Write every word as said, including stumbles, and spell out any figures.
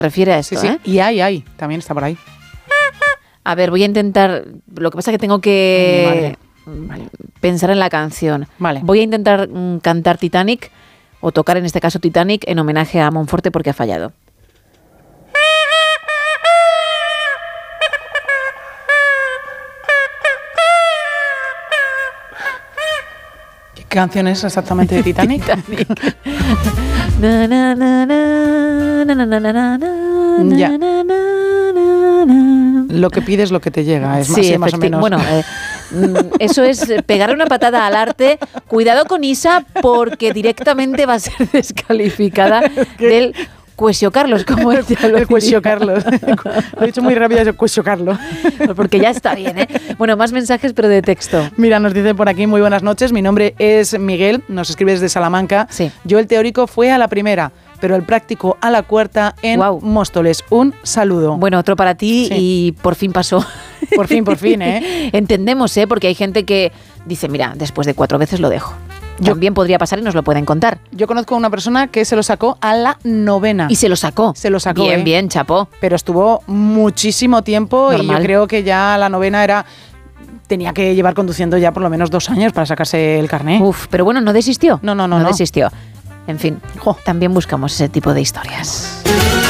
refiere a esto, Sí, sí. ¿eh? Y hay, hay, también está por ahí. A ver, voy a intentar. Lo que pasa es que tengo que vale. pensar en la canción. Vale. Voy a intentar mm, cantar Titanic, o tocar en este caso Titanic, en homenaje a Monforte porque ha fallado. ¿Qué canción es exactamente de Titanic? Titanic. Na, na, na, na, na, na, na, na, na, Ya. na, na, na, na. Lo que pides, lo que te llega. Es más, Sí, sí, más o efecti- menos. Bueno, eh, mm, eso es pegar una patada al arte. Cuidado con Isa, porque directamente va a ser descalificada del Cuesio Carlos, como ella lo el Cuesio diría. Carlos. Lo he dicho muy rápido, es el Cuesio Carlos. Porque ya está bien, ¿eh? Bueno, más mensajes, pero de texto. Mira, nos dice por aquí, muy buenas noches, mi nombre es Miguel, nos escribe desde Salamanca. Sí. Yo el teórico fue a la primera, pero el práctico a la cuarta en Guau. Móstoles. Un saludo. Bueno, otro para ti Sí. y por fin pasó. Por fin, por fin, ¿eh? Entendemos, ¿eh? Porque hay gente que dice, mira, después de cuatro veces lo dejo. Yo- También podría pasar y nos lo pueden contar. Yo conozco a una persona que se lo sacó a la novena. Y se lo sacó. Se lo sacó, Bien, ¿eh? bien, chapó. Pero estuvo muchísimo tiempo y Normal. yo creo que ya la novena era... Tenía que llevar conduciendo ya por lo menos dos años para sacarse el carné. Uf, pero bueno, no desistió. No, no, no, No no. desistió. En fin, Jo. también buscamos ese tipo de historias.